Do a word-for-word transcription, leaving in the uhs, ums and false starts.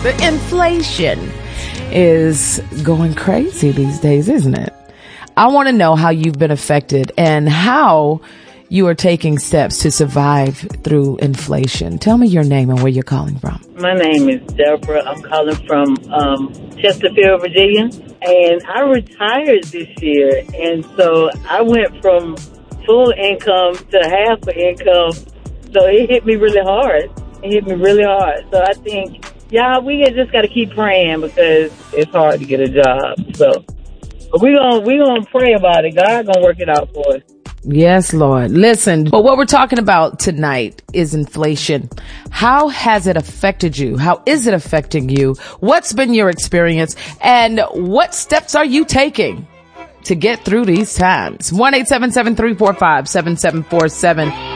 The inflation is going crazy these days, isn't it? I want to know how you've been affected and how you are taking steps to survive through inflation. Tell me your name and where you're calling from. My name is Deborah. I'm calling from um, Chesterfield, Virginia. And I retired this year. And so I went from full income to half of income. So it hit me really hard. It hit me really hard. So I think, y'all, we just got to keep praying because it's hard to get a job. So but we're going we gonna pray about it. God going to work it out for us. Yes, Lord. Listen, but what we're talking about tonight is inflation. How has it affected you? How is it affecting you? What's been your experience? And what steps are you taking to get through these times? one eight seven seven, three four five, seven seven four seven